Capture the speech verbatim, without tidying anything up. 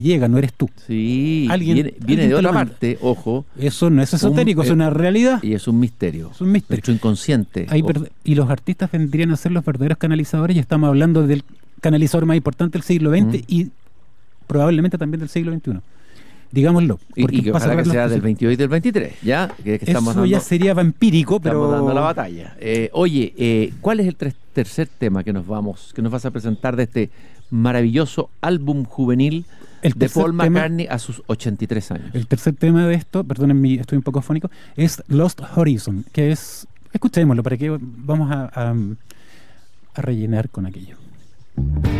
llega, no eres tú. Sí, Alguien, viene, viene alguien de te lo otra manda. parte, ojo. Eso no es esotérico, Un, es una realidad. Y es un misterio. Es un misterio. Nuestro inconsciente. Hay Ojo. ver- y los artistas vendrían a ser los verdaderos canalizadores, y estamos hablando del canalizador más importante del siglo veinte Mm. y probablemente también del siglo veintiuno. Digámoslo. Y, porque y que pasa ojalá que las sea cosas. del veintidós y del veintitrés, ¿ya? Que, que estamos Eso dando, ya sería vampírico, estamos pero dando la batalla. Eh, oye, eh, ¿cuál es el tres- tercer tema que nos vamos, que nos vas a presentar de este maravilloso álbum juvenil El de tercer Paul tema- McCartney a sus ochenta y tres años? El tercer tema de esto, perdonen, estoy un poco afónico, es Lost Horizon, que es, escuchémoslo para que vamos a, a, a rellenar con aquello.